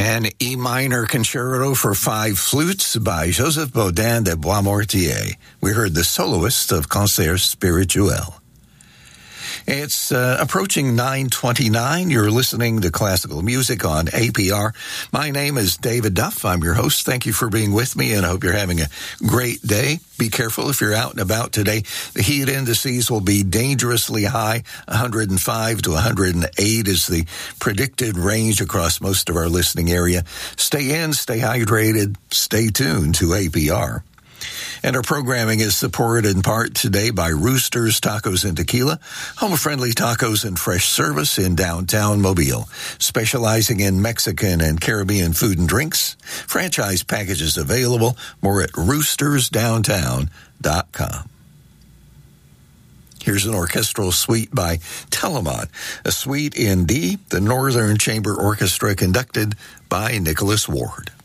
An E minor concerto for 5 flutes by Joseph Baudin de Boismortier. We heard the soloist of Concert Spirituel. It's approaching 9:29. You're listening to classical music on APR. My name is David Duff. I'm your host. Thank you for being with me, and I hope you're having a great day. Be careful if you're out and about today. The heat indices will be dangerously high. 105 to 108 is the predicted range across most of our listening area. Stay in, stay hydrated, stay tuned to APR. And our programming is supported in part today by Roosters Tacos and Tequila, home-friendly tacos and fresh service in downtown Mobile, specializing in Mexican and Caribbean food and drinks. Franchise packages available. More at roostersdowntown.com. Here's an orchestral suite by Telemann, a suite in D, the Northern Chamber Orchestra conducted by Nicholas Ward.